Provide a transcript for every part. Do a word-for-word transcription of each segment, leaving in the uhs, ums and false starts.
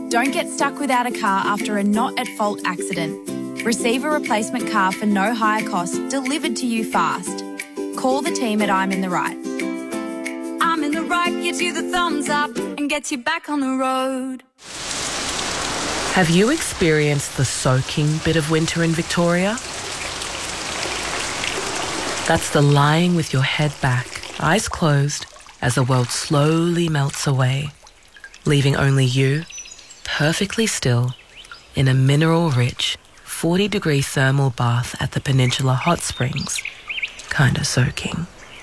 Don't get stuck without a car after a not-at-fault accident. Receive a replacement car for no higher cost delivered to you fast. Call the team at I'm in the Right. I'm in the Right gives you the thumbs up and gets you back on the road. Have you experienced the soaking bit of winter in Victoria? That's the lying with your head back, eyes closed, as the world slowly melts away, leaving only you, perfectly still, in a mineral-rich, forty-degree thermal bath at the Peninsula Hot Springs, kinda soaking.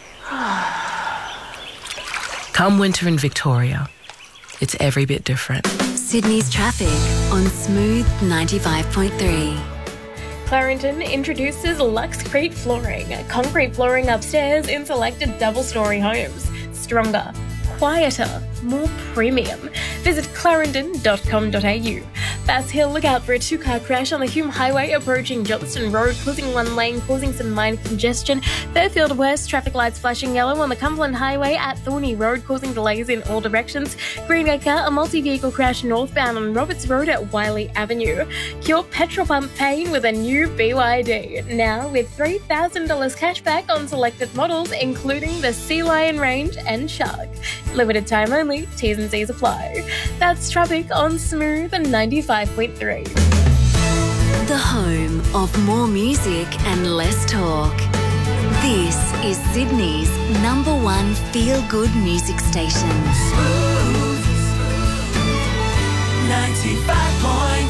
Come winter in Victoria, it's every bit different. Sydney's traffic on Smooth ninety-five point three. Clarendon introduces Luxcrete flooring, concrete flooring upstairs in selected double-storey homes. Stronger, quieter, more premium. Visit clarendon dot com dot a u. Bass Hill, look out for a two-car crash on the Hume Highway approaching Johnston Road, causing one lane, causing some minor congestion. Fairfield West, traffic lights flashing yellow on the Cumberland Highway at Thorney Road, causing delays in all directions. Greenacre, a multi-vehicle crash northbound on Roberts Road at Wiley Avenue. Cure petrol pump pain with a new B Y D. Now with three thousand dollars cash back on selected models, including the Sea Lion range and Shark. Limited time only, T's and C's apply. That's traffic on Smooth ninety-five point three. The home of more music and less talk. This is Sydney's number one feel-good music station. Smooth ninety-five point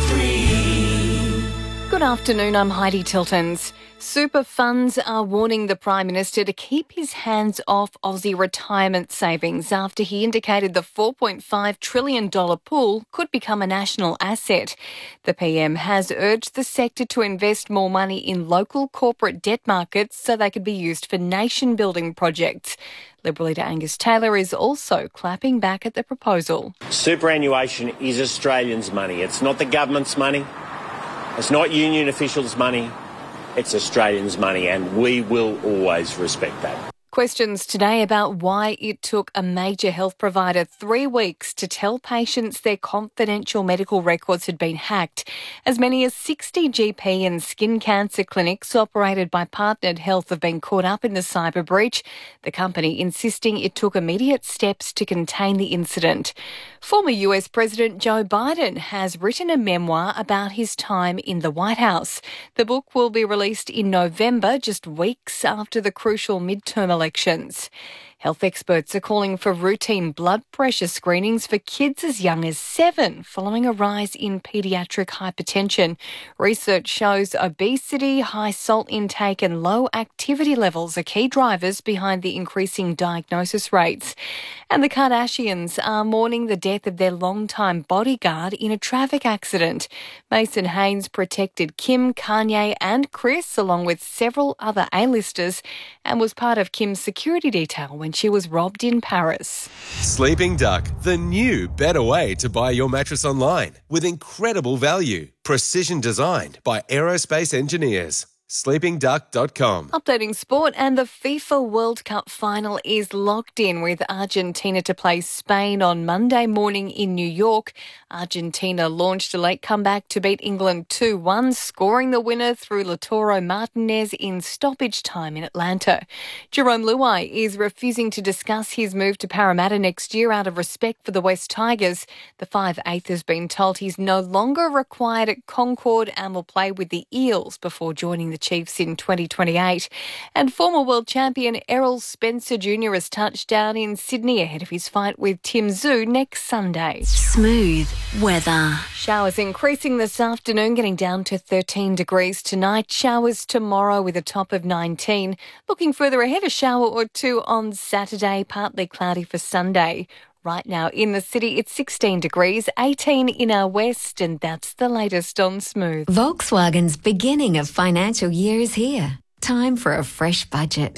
three. Good afternoon, I'm Heidi Tiltons. Super funds are warning the Prime Minister to keep his hands off Aussie retirement savings after he indicated the four point five trillion dollars pool could become a national asset. The P M has urged the sector to invest more money in local corporate debt markets so they could be used for nation-building projects. Liberal leader Angus Taylor is also clapping back at the proposal. Superannuation is Australians' money. It's not the government's money. It's not union officials' money. It's Australians' money, and we will always respect that. Questions today about why it took a major health provider three weeks to tell patients their confidential medical records had been hacked. As many as sixty G P and skin cancer clinics operated by Partnered Health have been caught up in the cyber breach, the company insisting it took immediate steps to contain the incident. Former U S President Joe Biden has written a memoir about his time in the White House. The book will be released in November, just weeks after the crucial midterm elections. Elections. Health experts are calling for routine blood pressure screenings for kids as young as seven, following a rise in paediatric hypertension. Research shows obesity, high salt intake and low activity levels are key drivers behind the increasing diagnosis rates. And the Kardashians are mourning the death of their longtime bodyguard in a traffic accident. Mason Haynes protected Kim, Kanye and Kris, along with several other A-listers, and was part of Kim's security detail when she was robbed in Paris. Sleeping Duck, the new, better way to buy your mattress online with incredible value. Precision designed by aerospace engineers. sleeping duck dot com. Updating sport, and the FIFA World Cup final is locked in with Argentina to play Spain on Monday morning in New York. Argentina launched a late comeback to beat England two one, scoring the winner through Lautaro Martinez in stoppage time in Atlanta. Jerome Luai is refusing to discuss his move to Parramatta next year out of respect for the West Tigers. The five eighth has been told he's no longer required at Concord and will play with the Eels before joining the Chiefs in twenty twenty-eight. And former world champion Errol Spencer Junior has touched down in Sydney ahead of his fight with Tim Tszyu next Sunday. Smooth weather. Showers increasing this afternoon, getting down to thirteen degrees tonight. Showers tomorrow with a top of nineteen. Looking further ahead, a shower or two on Saturday, partly cloudy for Sunday. Right now in the city, it's sixteen degrees, eighteen in our west, and that's the latest on Smooth. Volkswagen's beginning of financial year is here. Time for a fresh budget.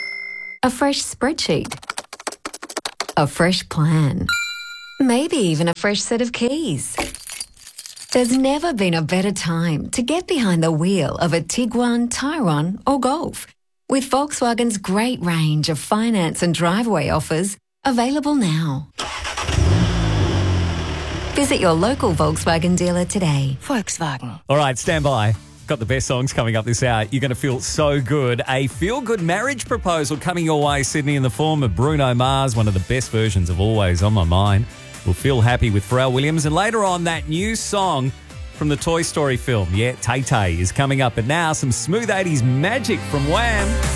A fresh spreadsheet. A fresh plan. Maybe even a fresh set of keys. There's never been a better time to get behind the wheel of a Tiguan, Tyrone or Golf. With Volkswagen's great range of finance and driveway offers available now. Visit your local Volkswagen dealer today. Volkswagen. All right, stand by. Got the best songs coming up this hour. You're going to feel so good. A feel-good marriage proposal coming your way, Sydney, in the form of Bruno Mars, one of the best versions of Always on My Mind. We'll feel happy with Pharrell Williams. And later on, that new song from the Toy Story film. Yeah, Tay Tay is coming up. But now, some smooth eighties magic from Wham!